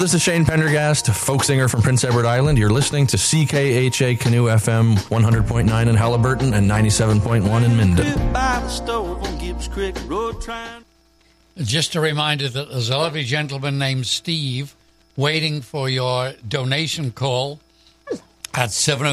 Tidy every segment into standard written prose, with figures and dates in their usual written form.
This is Shane Pendergast, folk singer from Prince Edward Island. You're listening to CKHA Canoe FM 100.9 in Halliburton and 97.1 in Minden. Just a reminder that there's a lovely gentleman named Steve waiting for your donation call at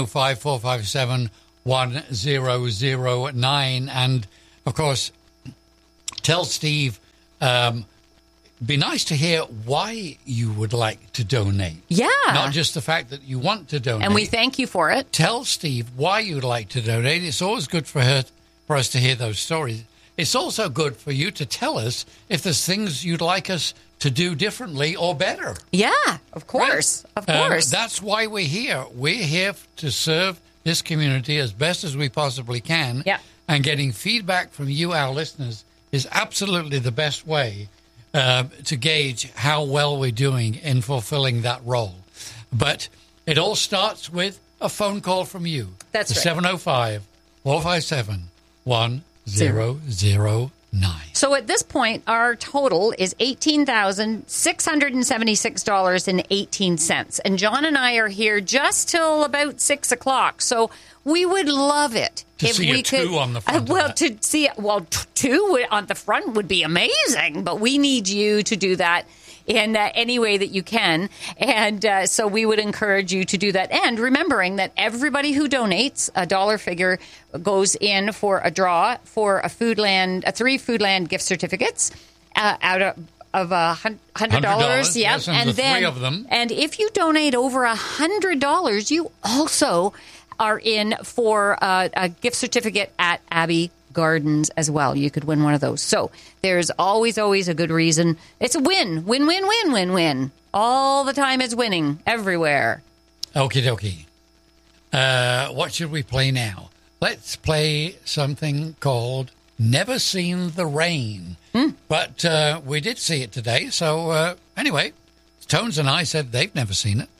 705-457-1009. And, of course, tell Steve... be nice to hear why you would like to donate. Yeah. Not just the fact that you want to donate. And we thank you for it. Tell Steve why you'd like to donate. It's always good for us to hear those stories. It's also good for you to tell us if there's things you'd like us to do differently or better. Yeah, of course. Right? Of course. That's why we're here. We're here to serve this community as best as we possibly can. Yeah. And getting feedback from you, our listeners, is absolutely the best way to gauge how well we're doing in fulfilling that role. But it all starts with a phone call from you. That's right. 705-457-1009. So at this point, our total is $18,676.18. And John and I are here just till about 6 o'clock. So we would love it if we could. Two on the front. Two on the front would be amazing. But we need you to do that in any way that you can. And so we would encourage you to do that. And remembering that everybody who donates, a dollar figure goes in for a draw for a 3 Foodland gift certificates out of $100. $100, Yeah. yes, and then 3 of them. And if you donate over $100, you also are in for a gift certificate at Abbey Gardens as well. You could win one of those. So there's always a good reason. It's a win. Win, win, win, win, win. All the time it's winning everywhere. Okie dokie. What should we play now? Let's play something called Never Seen the Rain. But we did see it today. So anyway, Tones and I said they've never seen it.